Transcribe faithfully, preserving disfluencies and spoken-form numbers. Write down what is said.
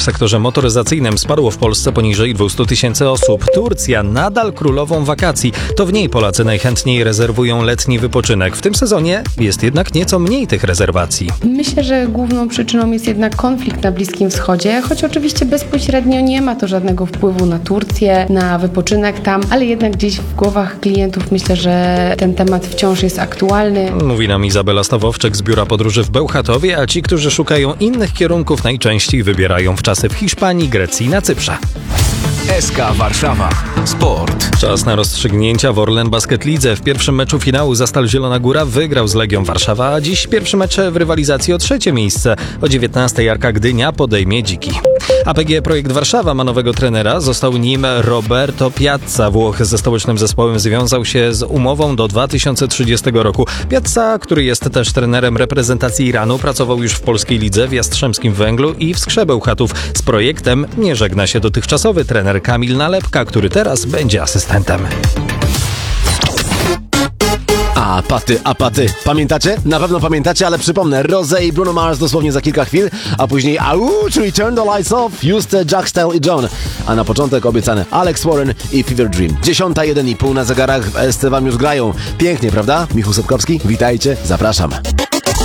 sektorze motoryzacyjnym spadło w Polsce poniżej dwieście tysięcy osób. Turcja nadal królową wakacji. To w niej Polacy najchętniej rezerwują letni wypoczynek. W tym sezonie jest jednak nieco mniej tych rezerwacji. Myślę, że główną przyczyną jest jednak konflikt na Bliskim Wschodzie, choć oczywiście bezpośrednio nie ma to żadnego wpływu na Turcję, na wypoczynek tam, ale jednak gdzieś w głowach klientów myślę, że ten temat wciąż jest aktualny. Mówi nam Izabela Stawowczyk z Biura Podróży w Bełchatowie, a ci, którzy szukają innych kierunków, najczęściej wybierają wczasy w Hiszpanii, Grecji i na Cyprze. S K Warszawa. Sport. Czas na rozstrzygnięcia w Orlen Basket Lidze. W pierwszym meczu finału Zastal Zielona Góra wygrał z Legią Warszawa, a dziś pierwszy mecz w rywalizacji o trzecie miejsce. O dziewiętnastej Arka Gdynia podejmie Dziki. A P G Projekt Warszawa ma nowego trenera. Został nim Roberto Piazza. Włoch ze stołecznym zespołem związał się z umową do dwa tysiące trzydziestego roku. Piazza, który jest też trenerem reprezentacji Iranu, pracował już w polskiej lidze, w Jastrzębskim Węglu i w Skrze Bełchatów. Z projektem nie żegna się dotychczasowy trener Kamil Nalepka, który teraz będzie asystentem. A paty, a paty. Pamiętacie? Na pewno pamiętacie, ale przypomnę, Rosé i Bruno Mars dosłownie za kilka chwil, a później au, czyli Turn the Lights Off, Houston, Jack Style i John. A na początek obiecane Alex Warren i Fever Dream. Dziesiąta jeden i pół na zegarach w S C Wam już grają. Pięknie, prawda? Michał Sepkowski, witajcie, zapraszam.